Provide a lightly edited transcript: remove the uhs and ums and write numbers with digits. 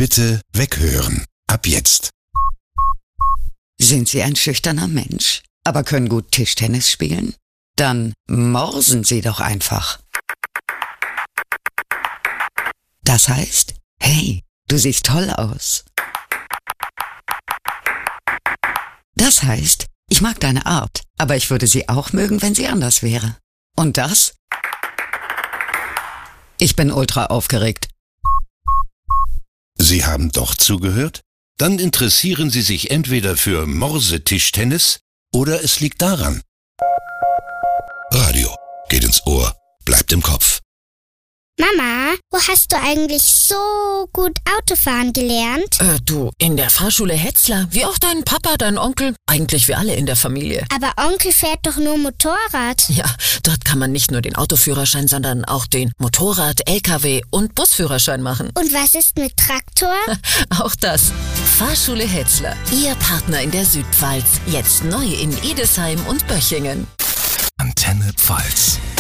Bitte weghören. Ab jetzt. Sind Sie ein schüchterner Mensch, aber können gut Tischtennis spielen? Dann morsen Sie doch einfach. Das heißt, hey, du siehst toll aus. Das heißt, ich mag deine Art, aber ich würde sie auch mögen, wenn sie anders wäre. Und das? Ich bin ultra aufgeregt. Sie haben doch zugehört? Dann interessieren Sie sich entweder für Morsetischtennis oder es liegt daran. Radio geht ins Ohr, bleibt im Kopf. Mama, wo hast du eigentlich so gut Autofahren gelernt? Du, in der Fahrschule Hetzler, wie auch dein Papa, dein Onkel, eigentlich wie alle in der Familie. Aber Onkel fährt doch nur Motorrad. Ja, dort kann man nicht nur den Autoführerschein, sondern auch den Motorrad-, LKW- und Busführerschein machen. Und was ist mit Traktor? Auch das. Fahrschule Hetzler, Ihr Partner in der Südpfalz. Jetzt neu in Idesheim und Böchingen. Antenne Pfalz.